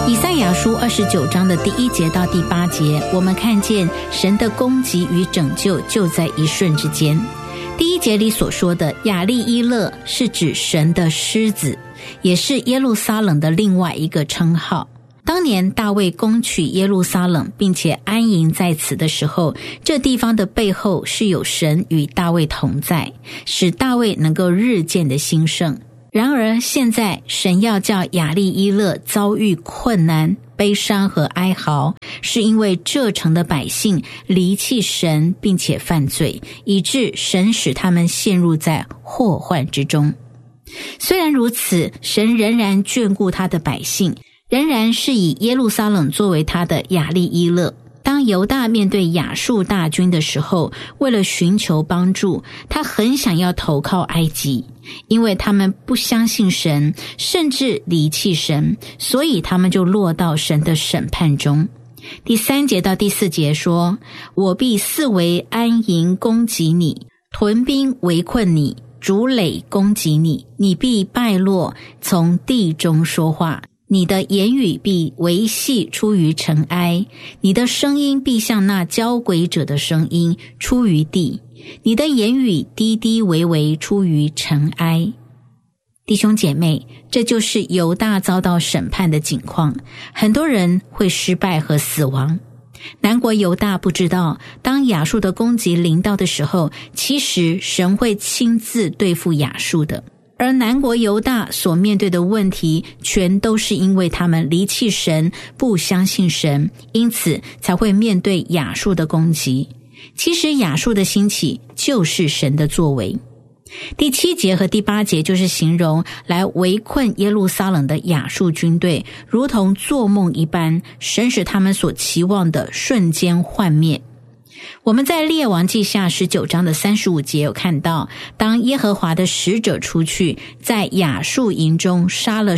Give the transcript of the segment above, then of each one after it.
以赛亚书29章的第1节到第8节，我们看见神的攻击与拯救就在一瞬之间。第1节里所说的亚利伊勒是指神的狮子，也是耶路撒冷的另外一个称号。当年大卫攻取耶路撒冷并且安营在此的时候，这地方的背后是有神与大卫同在，使大卫能够日渐的兴盛。然而现在神要叫亚利伊勒遭遇困难、悲伤和哀嚎，是因为这城的百姓离弃神并且犯罪，以致神使他们陷入在祸患之中。虽然如此，神仍然眷顾他的百姓，仍然是以耶路撒冷作为他的亚利伊勒。当犹大面对亚述大军的时候，为了寻求帮助，他很想要投靠埃及，因为他们不相信神，甚至离弃神，所以他们就落到神的审判中。第3节到第4节说，我必四围安营攻击你，屯兵围困你，筑垒攻击你，你必败落，从地中说话。你的言语必维系出于尘埃，你的声音必像那交鬼者的声音出于地，你的言语低低微微出于尘埃。弟兄姐妹，这就是犹大遭到审判的景况，很多人会失败和死亡。南国犹大不知道，当亚述的攻击临到的时候，其实神会亲自对付亚述的。而南国犹大所面对的问题，全都是因为他们离弃神，不相信神，因此才会面对亚述的攻击。其实亚述的兴起就是神的作为。第7节和第8节就是形容来围困耶路撒冷的亚述军队，如同做梦一般，神使他们所期望的瞬间幻灭。我们在列王记下19章的35节有看到，当耶和华的使者出去，在亚述营中杀了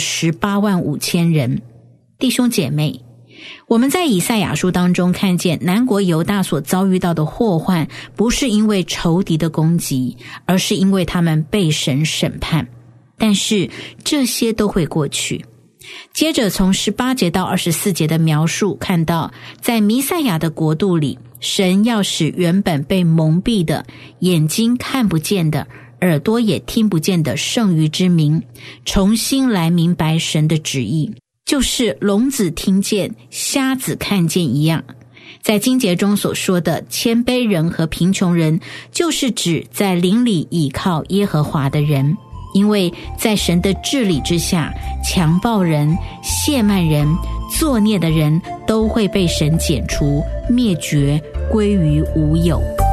185000人。弟兄姐妹，我们在以赛亚书当中看见南国犹大所遭遇到的祸患，不是因为仇敌的攻击，而是因为他们被神审判。但是这些都会过去。接着从18节到24节的描述看到，在弥赛亚的国度里，神要使原本被蒙蔽的、眼睛看不见的、耳朵也听不见的剩余之民，重新来明白神的旨意，就是聋子听见、瞎子看见一样。在经节中所说的谦卑人和贫穷人，就是指在灵里倚靠耶和华的人。因为在神的治理之下，强暴人、亵慢人、作孽的人都会被神剪除、灭绝，归于无有。